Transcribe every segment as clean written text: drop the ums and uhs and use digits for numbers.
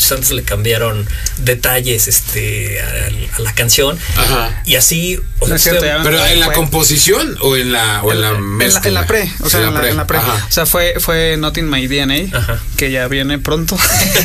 noches antes le cambiaron detalles a la canción. Ajá. Y así, o No sea, es cierto, ¿Pero en la composición o en la mezcla? En la pre, o sea, en la pre. Ajá. O sea, fue Not in My DNA, Ajá. que ya viene pronto.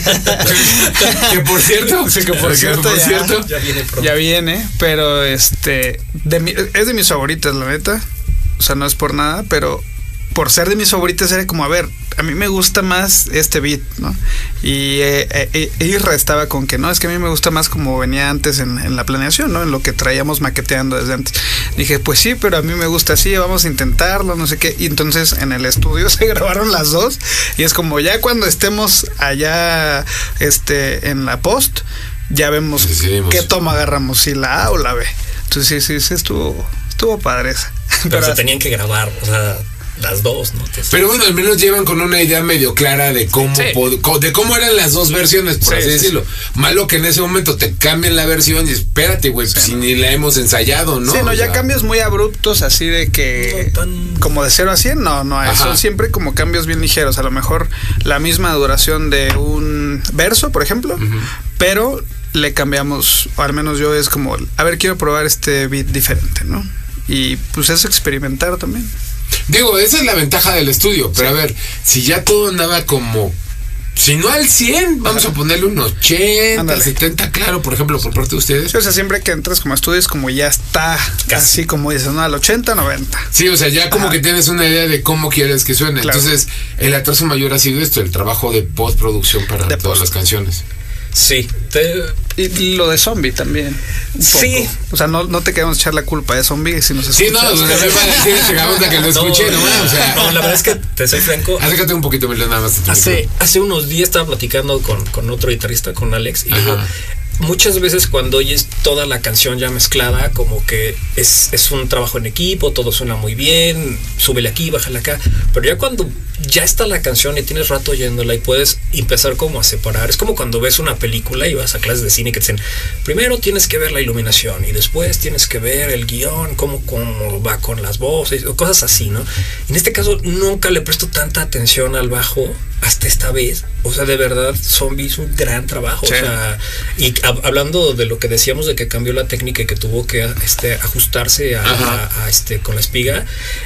Que por cierto, Sí, que por cierto, ya viene pronto. Ya viene, pero es de mis favoritas, la neta. O sea, no es por nada, pero por ser de mis favoritas era como, a ver, a mí me gusta más este beat, ¿no? Y Isra estaba con que no, es que a mí me gusta más como venía antes en la planeación, ¿no? En lo que traíamos maqueteando desde antes. Dije, pues sí, pero a mí me gusta así, vamos a intentarlo, no sé qué. Y entonces en el estudio se grabaron las dos y es como ya cuando estemos allá en la post, ya vemos qué toma agarramos, si la A o la B. Entonces sí, estuvo padre esa. Pero se tenían que grabar, o sea, las dos, ¿no? Pero bueno, al menos llevan con una idea medio clara de cómo de cómo eran las dos versiones, por así decirlo. Malo que en ese momento te cambien la versión y espérate, güey, si ni la hemos ensayado, ¿no? Sí, no, ya cambios muy abruptos, así de que como de 0 a 100, no hay. Son siempre como cambios bien ligeros. A lo mejor la misma duración de un verso, por ejemplo, pero le cambiamos, o al menos yo es como, a ver, quiero probar este beat diferente, ¿no? Y pues es experimentar también. Digo, esa es la ventaja del estudio, pero a ver, si ya todo andaba como, si no al 100, vamos a ponerle un 80, Ándale. 70, claro, por ejemplo, por parte de ustedes. O sea, siempre que entras como estudios, como ya está, casi como dices, ¿no? Al 80, 90. Sí, o sea, ya como que tienes una idea de cómo quieres que suene. Claro. Entonces, el atraso mayor ha sido esto, el trabajo de postproducción para todas las canciones. Sí. Y lo de Zombie también. Sí. O sea, no te queremos echar la culpa de Zombie si nos escuchas. Sí, no, me va a decir ese cabrón que lo escuché, ¿no? O sea, no, la verdad es que te soy franco. Acércate un poquito, Milo, nada más. Hace unos días estaba platicando con otro guitarrista, con Alex, y digo, muchas veces cuando oyes toda la canción ya mezclada, como que es un trabajo en equipo, todo suena muy bien, súbele aquí, bájale acá, pero ya cuando ya está la canción y tienes rato oyéndola y puedes empezar como a separar, es como cuando ves una película y vas a clases de cine que te dicen, primero tienes que ver la iluminación y después tienes que ver el guión, cómo va con las voces, o cosas así, ¿no? En este caso nunca le presto tanta atención al bajo hasta esta vez. O sea, de verdad, Zombie hizo un gran trabajo. Sí. O sea, y hablando de lo que decíamos de que cambió la técnica y que tuvo que ajustarse con la espiga,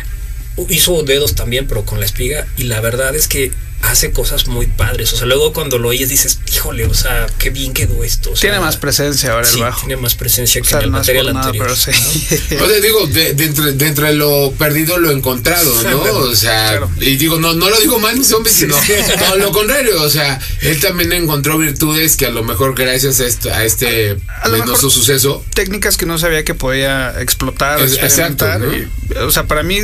hizo dedos también, pero con la espiga, y la verdad es que hace cosas muy padres. O sea, luego cuando lo oyes dices, híjole, o sea, qué bien quedó esto. O sea, tiene más presencia ahora el bajo. Tiene más presencia que en el material anterior. Pero sí. O sea, digo, dentro de lo perdido lo encontrado, ¿no? O sea, claro. Y digo, no lo digo mal ni Zombie, sino todo lo contrario. O sea, él también encontró virtudes que a lo mejor gracias a este penoso suceso. Técnicas que no sabía que podía explotar, experimentar. Exacto, ¿no? Y, o sea, para mí,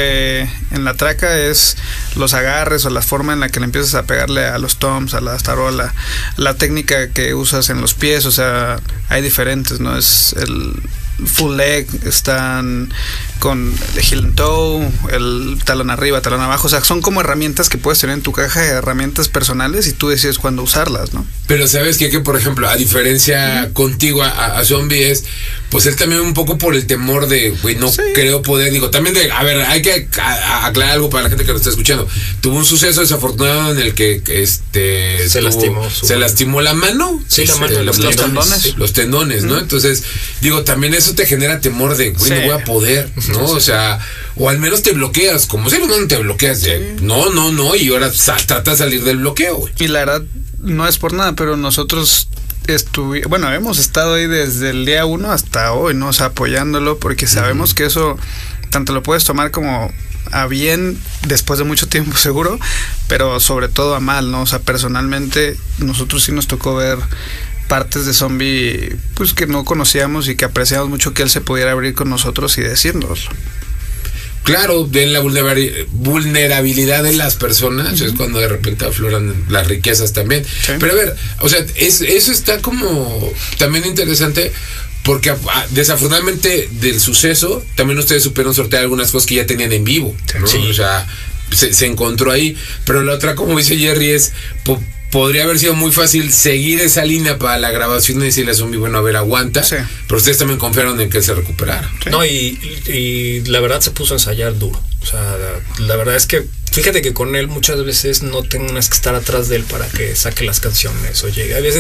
en la traca es los agarres o la forma en la que le empiezas a pegarle a los toms, a la tarola, la técnica que usas en los pies, o sea, hay diferentes, ¿no? Es el full leg, están con el heel and toe, el talón arriba, talón abajo, o sea, son como herramientas que puedes tener en tu caja de herramientas personales y tú decides cuándo usarlas, ¿no? Pero sabes que por ejemplo, a diferencia contigo a Zombie es, pues él también un poco por el temor de, güey, no creo poder, digo, también de, a ver, hay que aclarar algo para la gente que lo está escuchando. Tuvo un suceso desafortunado en el que se lastimó la mano. Sí, la mano, los tendones. Sí. Los tendones, ¿no? Entonces, digo, también eso te genera temor de, güey, no voy a poder, ¿no? O sea, o al menos te bloqueas, como si no te bloqueas de, no, y ahora trata de salir del bloqueo, güey. Y la verdad, no es por nada, pero nosotros hemos estado ahí desde el día 1 hasta hoy, ¿no? O sea, apoyándolo, porque sabemos que eso tanto lo puedes tomar como a bien después de mucho tiempo seguro, pero sobre todo a mal, ¿no? O sea, personalmente nosotros sí nos tocó ver partes de Zombie pues que no conocíamos y que apreciamos mucho que él se pudiera abrir con nosotros y decírnoslo. Claro, de la vulnerabilidad de las personas es cuando de repente afloran las riquezas también. Sí. Pero a ver, o sea, eso está como también interesante porque desafortunadamente del suceso también ustedes supieron sortear algunas cosas que ya tenían en vivo, ¿no? Sí. O sea, se encontró ahí, pero la otra, como dice Jerry, es podría haber sido muy fácil seguir esa línea para la grabación y decirle a Zombie, bueno, a ver, aguanta. Sí. Pero ustedes también confiaron en que él se recuperara. Sí. No, y la verdad se puso a ensayar duro. O sea, la verdad es que fíjate que con él muchas veces no tengas que estar atrás de él para que saque las canciones o llegue. A veces